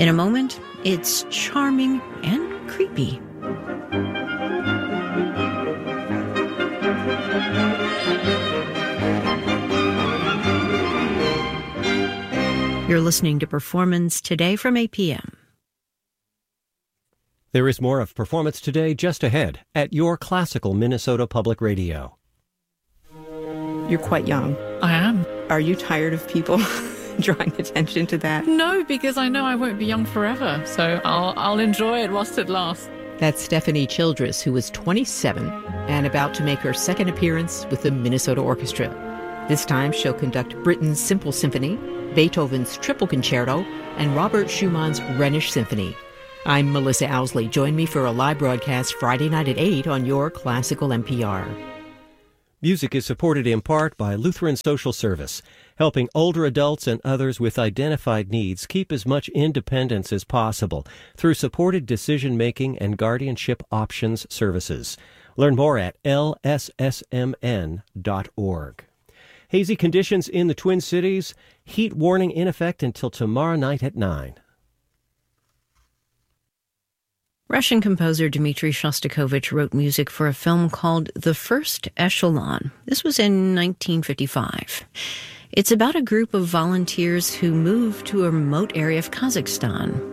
In a moment, it's charming and creepy. You're listening to Performance Today from APM. There is more of Performance Today just ahead at your classical Minnesota Public Radio. You're quite young. I am. Are you tired of people drawing attention to that? No, because I know I won't be young forever, so I'll enjoy it whilst it lasts. That's Stephanie Childress, who is 27 and about to make her second appearance with the Minnesota Orchestra. This time she'll conduct Britten's Simple Symphony, Beethoven's Triple Concerto, and Robert Schumann's Rhenish Symphony. I'm Melissa Owsley. Join me for a live broadcast Friday night at 8 on your classical NPR. Music is supported in part by Lutheran Social Service, helping older adults and others with identified needs keep as much independence as possible through supported decision-making and guardianship options services. Learn more at lssmn.org. Hazy conditions in the Twin Cities. Heat warning in effect until tomorrow night at 9. Russian composer Dmitri Shostakovich wrote music for a film called The First Echelon. This was in 1955. It's about a group of volunteers who move to a remote area of Kazakhstan